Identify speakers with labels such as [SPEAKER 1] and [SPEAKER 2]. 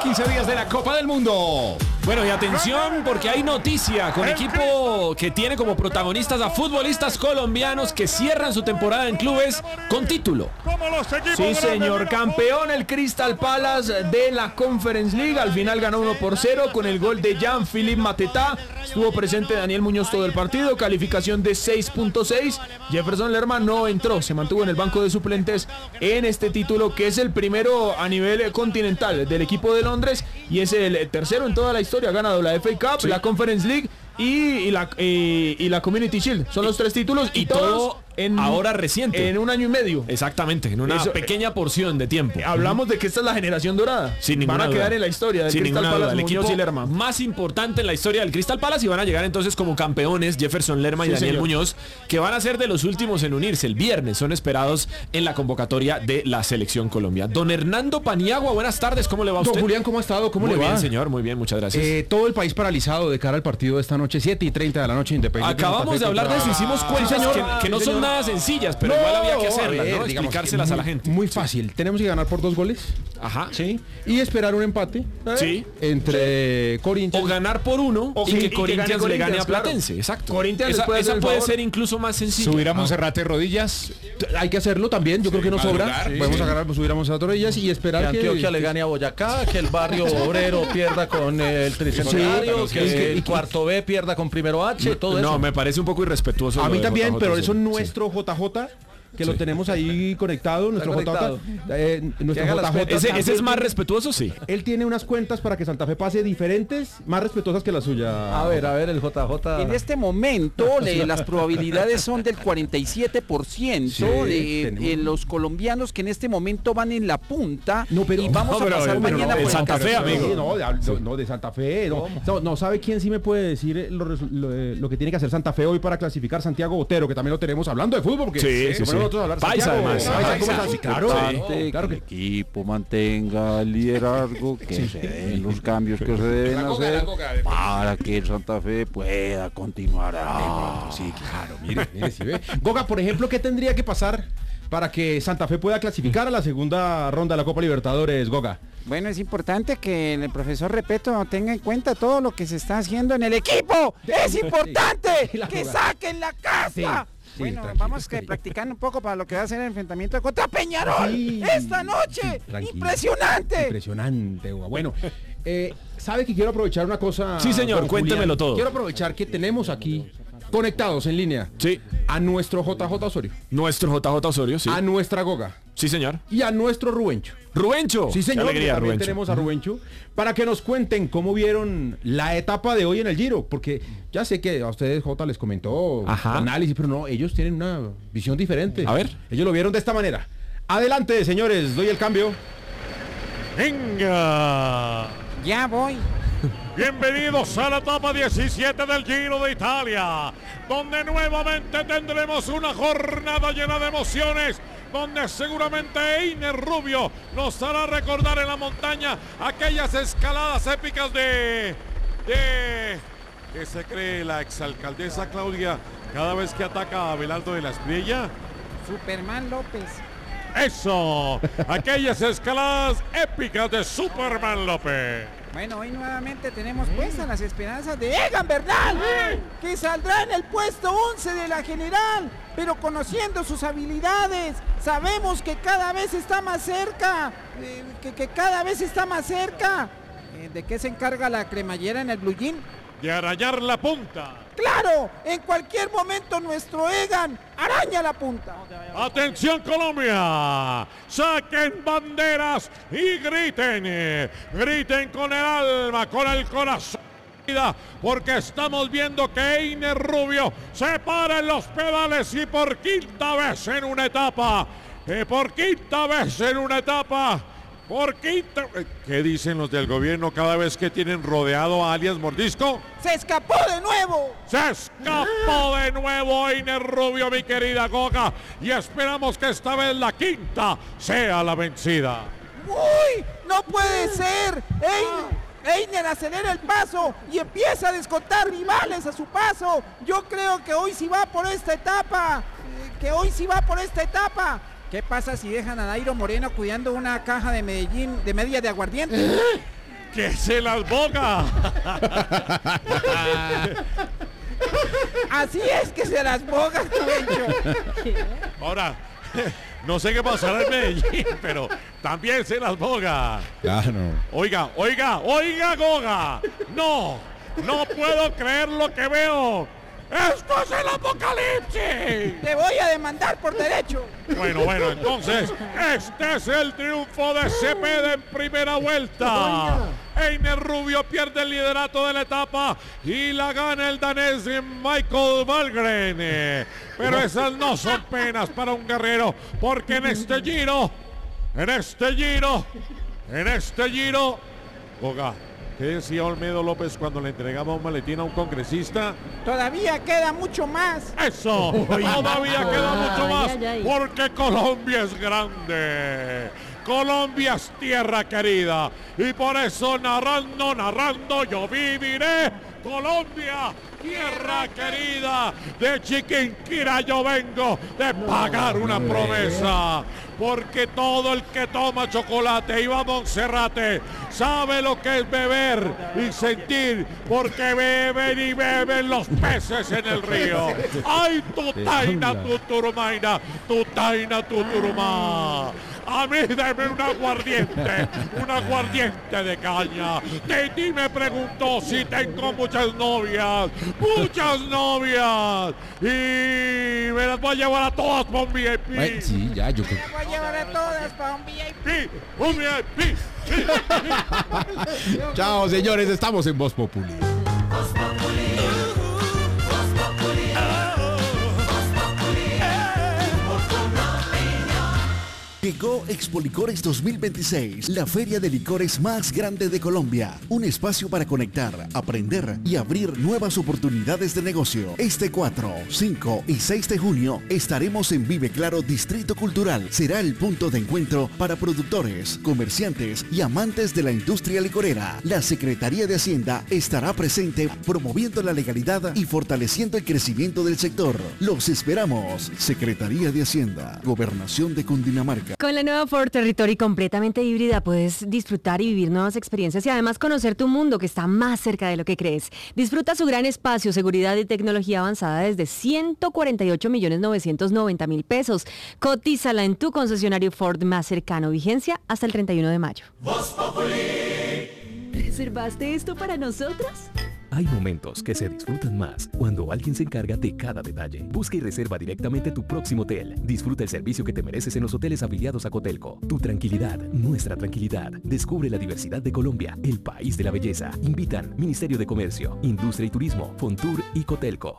[SPEAKER 1] 15 días de la Copa del Mundo.
[SPEAKER 2] Bueno, y atención porque hay noticia con equipo que tiene como protagonistas a futbolistas colombianos que cierran su temporada en clubes con título.
[SPEAKER 3] Sí, señor, campeón el Crystal Palace de la Conference League. Al final ganó 1-0 con el gol de Jean-Philippe Mateta. Estuvo presente Daniel Muñoz todo el partido, calificación de 6.6. Jefferson Lerma no entró, se mantuvo en el banco de suplentes en este título que es el primero a nivel continental del equipo de Londres y es el tercero en toda la historia. Ha ganado la FA Cup, sí, la Conference League y la Community Shield. Son los tres títulos y todos
[SPEAKER 2] ahora reciente.
[SPEAKER 3] En un año y medio.
[SPEAKER 2] Exactamente, en una pequeña porción de tiempo.
[SPEAKER 3] Hablamos de que esta es la generación dorada.
[SPEAKER 2] Sin ninguna
[SPEAKER 3] Van a quedar
[SPEAKER 2] duda.
[SPEAKER 3] en la historia del
[SPEAKER 2] Sin
[SPEAKER 3] Crystal Palace,
[SPEAKER 2] el
[SPEAKER 3] Muñoz
[SPEAKER 2] equipo
[SPEAKER 3] y Lerma.
[SPEAKER 2] más importante en la historia del Crystal Palace y van a llegar entonces como campeones Jefferson Lerma y Daniel
[SPEAKER 3] señor.
[SPEAKER 2] Muñoz, que van a ser de los últimos en unirse. El viernes son esperados en la convocatoria de la Selección Colombia. Don Hernando Paniagua, buenas tardes, ¿cómo le va a usted?
[SPEAKER 4] Don Julián, ¿cómo ha estado? ¿Cómo
[SPEAKER 2] Muy
[SPEAKER 4] le va?
[SPEAKER 2] bien, señor, muy bien, muchas gracias.
[SPEAKER 4] Todo el país paralizado de cara al partido de esta noche, 7:30 de la noche, Independiente.
[SPEAKER 2] Acabamos de hablar de eso, hicimos cuentas que no son nada sencillas, pero igual había que hacerlas, ¿no? Explicárselas a la gente.
[SPEAKER 4] Muy fácil, tenemos que ganar por 2 goles.
[SPEAKER 2] Ajá.
[SPEAKER 4] Sí. Y esperar un empate.
[SPEAKER 2] Sí.
[SPEAKER 4] Entre Corinthians.
[SPEAKER 2] O ganar por 1 y que Corinthians le gane a Platense.
[SPEAKER 3] Claro.
[SPEAKER 2] Exacto.
[SPEAKER 3] Corinthians
[SPEAKER 2] esa puede ser incluso más sencilla.
[SPEAKER 1] Subir a Monserrate rodillas.
[SPEAKER 4] Hay que hacerlo también, yo creo que no sobra.
[SPEAKER 1] madrugar,
[SPEAKER 4] Podemos
[SPEAKER 1] sí.
[SPEAKER 4] agarrar, subir a Monserrate rodillas y esperar
[SPEAKER 5] Que Antioquia le gane a Boyacá, que el barrio obrero pierda con el Tricentenario, que el cuarto B pierda con primero H, todo eso.
[SPEAKER 2] No, me parece un poco irrespetuoso.
[SPEAKER 4] A
[SPEAKER 2] lo
[SPEAKER 4] mí
[SPEAKER 2] de
[SPEAKER 4] también,
[SPEAKER 2] JJ,
[SPEAKER 4] pero
[SPEAKER 2] sí.
[SPEAKER 4] eso nuestro JJ, que lo tenemos ahí conectado, nuestro
[SPEAKER 5] conectado.
[SPEAKER 4] nuestro
[SPEAKER 5] Que haga las
[SPEAKER 4] JJ.
[SPEAKER 5] cuentas.
[SPEAKER 2] Ese es más respetuoso, sí.
[SPEAKER 4] Él tiene unas cuentas para que Santa Fe pase diferentes, más respetuosas que la suya.
[SPEAKER 5] A ver, el JJ.
[SPEAKER 6] En este momento las probabilidades son del 47%
[SPEAKER 4] Sí,
[SPEAKER 6] de los colombianos que en este momento van en la punta y vamos a pasar
[SPEAKER 2] pero
[SPEAKER 6] mañana
[SPEAKER 2] no,
[SPEAKER 6] por
[SPEAKER 2] en Santa Fe, amigo.
[SPEAKER 4] No, de Santa Fe. No, ¿sabe quién sí me puede decir lo que tiene que hacer Santa Fe hoy para clasificar? Santiago Botero, que también lo tenemos hablando de fútbol, porque
[SPEAKER 2] Sí.
[SPEAKER 4] nosotros hablar
[SPEAKER 2] Paisa,
[SPEAKER 4] Santiago,
[SPEAKER 2] además.
[SPEAKER 4] Paisa, ¿cómo
[SPEAKER 2] Paisa.
[SPEAKER 4] estás? Sí, claro,
[SPEAKER 2] Sí.
[SPEAKER 4] claro que
[SPEAKER 7] el equipo mantenga el liderazgo, que se den los cambios que se deben hacer para que el Santa Fe pueda continuar.
[SPEAKER 4] sí, claro, mire, si ve. Goga, por ejemplo, ¿qué tendría que pasar para que Santa Fe pueda clasificar a la segunda ronda de la Copa Libertadores, Goga?
[SPEAKER 6] Bueno, es importante que el profesor Repeto tenga en cuenta todo lo que se está haciendo en el equipo. Es importante que saquen la casa.
[SPEAKER 4] Sí,
[SPEAKER 6] Bueno,
[SPEAKER 4] tranquilo.
[SPEAKER 6] vamos practicando un poco para lo que va a ser el enfrentamiento contra Peñarol
[SPEAKER 4] Sí.
[SPEAKER 6] esta noche.
[SPEAKER 4] Tranquilo.
[SPEAKER 6] Impresionante.
[SPEAKER 4] Impresionante, Goga. Bueno, ¿sabe que quiero aprovechar una cosa?
[SPEAKER 2] Sí, señor,
[SPEAKER 4] don
[SPEAKER 2] cuéntemelo
[SPEAKER 4] Julián?
[SPEAKER 2] todo.
[SPEAKER 4] Quiero aprovechar que tenemos aquí conectados en línea
[SPEAKER 2] Sí.
[SPEAKER 4] a nuestro JJ Osorio,
[SPEAKER 2] Nuestro JJ Osorio, sí.
[SPEAKER 4] a nuestra Goga
[SPEAKER 2] Sí, señor.
[SPEAKER 4] y a nuestro Rubencho.
[SPEAKER 2] Rubencho.
[SPEAKER 4] Sí, señor,
[SPEAKER 2] Qué alegría,
[SPEAKER 4] también
[SPEAKER 2] Rubencho.
[SPEAKER 4] tenemos a Rubencho para que nos cuenten cómo vieron la etapa de hoy en el Giro, porque ya sé que a ustedes Jota les comentó
[SPEAKER 2] Ajá.
[SPEAKER 4] análisis, pero no, ellos tienen una visión diferente.
[SPEAKER 2] A ver.
[SPEAKER 4] Ellos lo vieron de esta manera. Adelante, señores, doy el cambio.
[SPEAKER 8] Venga,
[SPEAKER 6] Ya voy.
[SPEAKER 8] bienvenidos a la etapa 17 del Giro de Italia, donde nuevamente tendremos una jornada llena de emociones, donde seguramente Einer Rubio nos hará recordar en la montaña aquellas escaladas épicas de ¿qué se cree la exalcaldesa Claudia cada vez que ataca a Abelardo de la Espriella?
[SPEAKER 6] Superman López.
[SPEAKER 8] ¡Eso! Aquellas escaladas épicas de Superman López.
[SPEAKER 6] Bueno, hoy nuevamente tenemos puestas las esperanzas de Egan Bernal, que saldrá en el puesto 11 de la general, pero conociendo sus habilidades, sabemos que cada vez está más cerca, que cada vez está más cerca. ¿De qué se encarga la cremallera en el Blue Jean?
[SPEAKER 8] De arañar la punta.
[SPEAKER 6] ¡Claro! En cualquier momento nuestro Egan araña la punta.
[SPEAKER 8] ¡Atención Colombia! ¡Saquen banderas y griten! ¡Griten con el alma, con el corazón! Porque estamos viendo que Einer Rubio se para en los pedales y por quinta vez en una etapa. ¿Qué dicen los del gobierno cada vez que tienen rodeado a alias Mordisco?
[SPEAKER 6] ¡Se escapó de nuevo!
[SPEAKER 8] Se escapó de nuevo Einer Rubio, mi querida Goga, y esperamos que esta vez la quinta sea la vencida.
[SPEAKER 6] ¡Uy! ¡No puede ser! Einer acelera el paso y empieza a descontar rivales a su paso. Yo creo que hoy sí va por esta etapa. ¿Qué pasa si dejan a Nairo Moreno cuidando una caja de Medellín, de media de aguardiente?
[SPEAKER 8] que se las boga.
[SPEAKER 6] Así es que se las bogas, Pencho.
[SPEAKER 8] Ahora, no sé qué pasará en Medellín, pero también se las boga.
[SPEAKER 1] Claro.
[SPEAKER 8] Oiga, Goga. No puedo creer lo que veo. ¡Esto es el apocalipsis!
[SPEAKER 6] Te voy a demandar por derecho.
[SPEAKER 8] Bueno, entonces, este es el triunfo de Cepeda en primera vuelta. Einer Rubio pierde el liderato de la etapa y la gana el danés Michael Valgren. Pero esas no son penas para un guerrero, porque en este giro, Goga, ¿qué decía Olmedo López cuando le entregaba un maletín a un congresista?
[SPEAKER 6] Todavía queda mucho más.
[SPEAKER 8] ¡Eso! Todavía queda mucho más, porque Colombia es grande. Colombia es tierra querida. Y por eso narrando, yo viviré. Colombia, tierra querida. De Chiquinquirá yo vengo de pagar una promesa. Porque todo el que toma chocolate y va a Monserrate sabe lo que es beber y sentir, porque beben y beben los peces en el río. ¡Ay, tutaina, tuturumaina, tutaina, tuturumá! A mí deme un aguardiente de caña. Titi me preguntó si tengo muchas novias. Y me las voy a llevar a todas para un VIP.
[SPEAKER 1] Sí, ya, yo creo.
[SPEAKER 6] Me voy a llevar a todas para un VIP.
[SPEAKER 8] Un VIP.
[SPEAKER 1] Chao, señores, estamos en Voz Populi.
[SPEAKER 9] Llegó Expo Licores 2026, la feria de licores más grande de Colombia. Un espacio para conectar, aprender y abrir nuevas oportunidades de negocio. Este 4, 5 y 6 de junio estaremos en Vive Claro Distrito Cultural. Será el punto de encuentro para productores, comerciantes y amantes de la industria licorera. La Secretaría de Hacienda estará presente promoviendo la legalidad y fortaleciendo el crecimiento del sector. Los esperamos. Secretaría de Hacienda, Gobernación de Cundinamarca.
[SPEAKER 10] Con la nueva Ford Territory completamente híbrida puedes disfrutar y vivir nuevas experiencias y además conocer tu mundo que está más cerca de lo que crees. Disfruta su gran espacio, seguridad y tecnología avanzada desde 148.990.000 pesos. Cotízala en tu concesionario Ford más cercano. Vigencia hasta el 31 de mayo.
[SPEAKER 11] ¿Reservaste esto para nosotros?
[SPEAKER 12] Hay momentos que se disfrutan más cuando alguien se encarga de cada detalle. Busca y reserva directamente tu próximo hotel. Disfruta el servicio que te mereces en los hoteles afiliados a Cotelco. Tu tranquilidad, nuestra tranquilidad. Descubre la diversidad de Colombia, el país de la belleza. Invitan Ministerio de Comercio, Industria y Turismo, Fontur y Cotelco.